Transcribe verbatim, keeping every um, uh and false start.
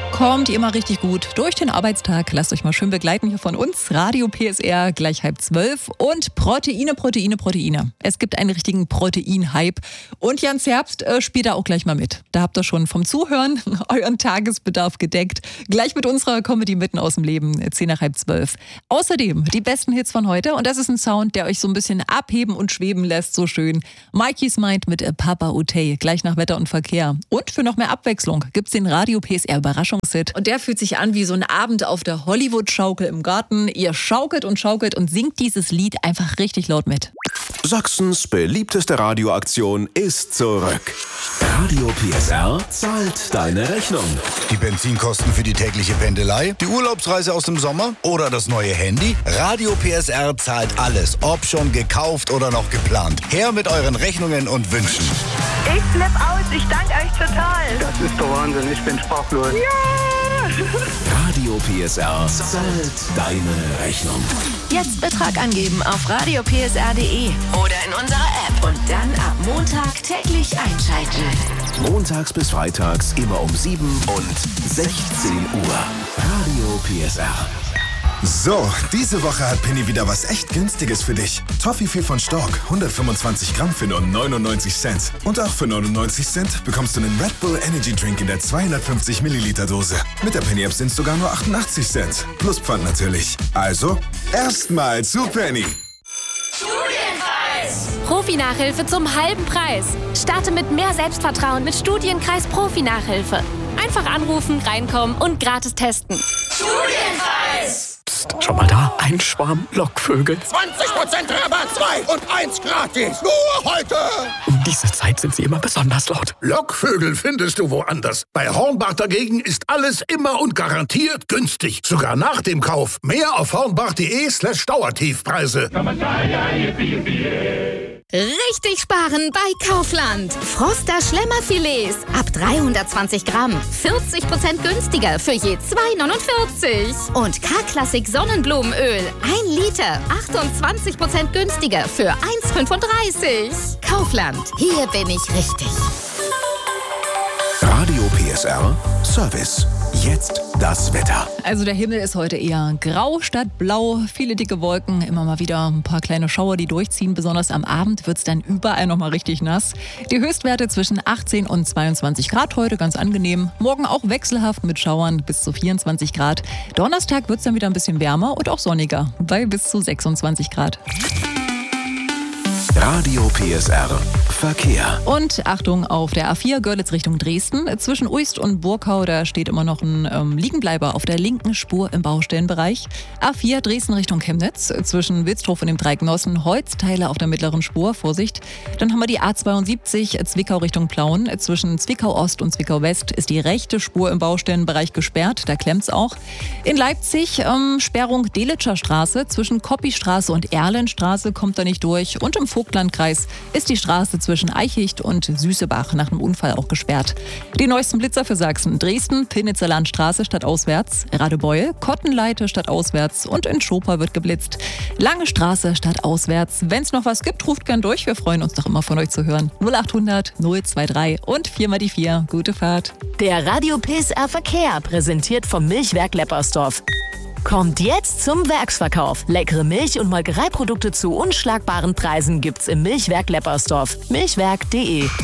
Kommt ihr immer richtig gut durch den Arbeitstag. Lasst euch mal schön begleiten hier von uns. Radio P S R gleich halb zwölf. Und Proteine, Proteine, Proteine. Es gibt einen richtigen Protein-Hype. Und Jans Herbst äh, spielt da auch gleich mal mit. Da habt ihr schon vom Zuhören euren Tagesbedarf gedeckt. Gleich mit unserer Comedy mitten aus dem Leben. zehn nach halb zwölf. Außerdem die besten Hits von heute. Und das ist ein Sound, der euch so ein bisschen abheben und schweben lässt. So schön. Mikey's Mind mit Papa Utey. Gleich nach Wetter und Verkehr. Und für noch mehr Abwechslung gibt's den Radio P S R Überraschung. Und der fühlt sich an wie so ein Abend auf der Hollywood-Schaukel im Garten. Ihr schaukelt und schaukelt und singt dieses Lied einfach richtig laut mit. Sachsens beliebteste Radioaktion ist zurück. Radio P S R zahlt deine Rechnung. Die Benzinkosten für die tägliche Pendelei, die Urlaubsreise aus dem Sommer oder das neue Handy? Radio P S R zahlt alles, ob schon gekauft oder noch geplant. Her mit euren Rechnungen und Wünschen. Ich flipp aus, ich danke euch total. Das ist doch Wahnsinn, ich bin sprachlos. Ja! Radio P S R zahlt deine Rechnung. Jetzt Betrag angeben auf radio p s r punkt d e oder in unserer App und dann ab Montag täglich einschalten. Montags bis freitags immer um sieben und sechzehn Uhr. Radio P S R. So, diese Woche hat Penny wieder was echt Günstiges für dich. Toffifee von Stork, hundertfünfundzwanzig Gramm für nur neunundneunzig Cent. Und auch für neunundneunzig Cent bekommst du einen Red Bull Energy Drink in der zweihundertfünfzig Milliliter Dose. Mit der Penny App sind es sogar nur achtundachtzig Cent. Plus Pfand natürlich. Also, erstmal zu Penny. Studienkreis! Profi-Nachhilfe zum halben Preis. Starte mit mehr Selbstvertrauen mit Studienkreis Profi-Nachhilfe. Einfach anrufen, reinkommen und gratis testen. Studienkreis! Psst, schau mal da. Ein Schwarm Lockvögel. zwanzig Prozent Rabatt, zwei und eins gratis. Nur heute. Um diese Zeit sind sie immer besonders laut. Lockvögel findest du woanders. Bei Hornbach dagegen ist alles immer und garantiert günstig. Sogar nach dem Kauf. Mehr auf hornbach.de slash Dauertiefpreise. Richtig sparen bei Kaufland. Froster Schlemmerfilets ab dreihundertzwanzig Gramm. vierzig Prozent günstiger für je zwei neunundvierzig. Und K-Klassik Sonnenblumenöl. ein Liter. achtundzwanzig Prozent günstiger für eins fünfunddreißig. Kaufland. Hier bin ich richtig. Radio P S R Service. Jetzt das Wetter. Also der Himmel ist heute eher grau statt blau. Viele dicke Wolken, immer mal wieder ein paar kleine Schauer, die durchziehen. Besonders am Abend wird es dann überall nochmal richtig nass. Die Höchstwerte zwischen achtzehn und zweiundzwanzig Grad heute, ganz angenehm. Morgen auch wechselhaft mit Schauern bis zu vierundzwanzig Grad. Donnerstag wird es dann wieder ein bisschen wärmer und auch sonniger, bei bis zu sechsundzwanzig Grad. Radio P S R Verkehr. Und Achtung auf der A vier Görlitz Richtung Dresden. Zwischen Uist und Burkau, da steht immer noch ein ähm, Liegenbleiber auf der linken Spur im Baustellenbereich. A vier Dresden Richtung Chemnitz. Zwischen Wilsdruf und dem Dreigenossen Holzteile auf der mittleren Spur. Vorsicht. Dann haben wir die A zweiundsiebzig Zwickau Richtung Plauen. Zwischen Zwickau Ost und Zwickau West ist die rechte Spur im Baustellenbereich gesperrt. Da klemmt's auch. In Leipzig ähm, Sperrung Delitscher Straße. Zwischen Koppistraße und Erlenstraße kommt da nicht durch. Und im Vogtlandkreis ist die Straße zwischen Eichicht und Süßebach nach einem Unfall auch gesperrt. Die neuesten Blitzer für Sachsen. Dresden, Pinnitzer Landstraße stadtauswärts, Radebeul, Kottenleite stadtauswärts und in Schoper wird geblitzt. Lange Straße stadtauswärts. Wenn es noch was gibt, ruft gern durch. Wir freuen uns doch immer von euch zu hören. null achthundert null drei und vier mal die vier. Gute Fahrt. Der Radio P S R Verkehr, präsentiert vom Milchwerk Leppersdorf. Kommt jetzt zum Werksverkauf. Leckere Milch- und Molkereiprodukte zu unschlagbaren Preisen gibt's im Milchwerk Leppersdorf. milchwerk punkt de